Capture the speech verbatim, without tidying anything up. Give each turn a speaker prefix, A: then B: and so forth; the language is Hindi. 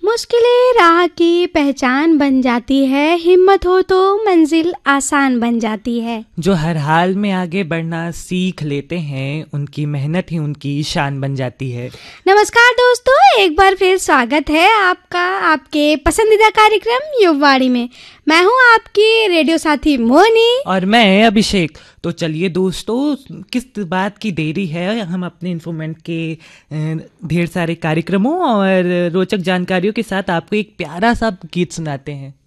A: मुश्किलें राह की पहचान बन जाती है, हिम्मत हो तो मंजिल आसान बन जाती है।
B: जो हर हाल में आगे बढ़ना सीख लेते हैं, उनकी मेहनत ही उनकी शान बन जाती है।
A: नमस्कार दोस्तों, एक बार फिर स्वागत है आपका आपके पसंदीदा कार्यक्रम युववाणी में। मैं हूं आपकी रेडियो साथी मोनी
B: और मैं अभिषेक। तो चलिए दोस्तों, किस बात की देरी है, हम अपने इन्फॉर्मेंट के ढेर सारे कार्यक्रमों और रोचक जानकारियों के साथ आपको एक प्यारा सा गीत सुनाते हैं।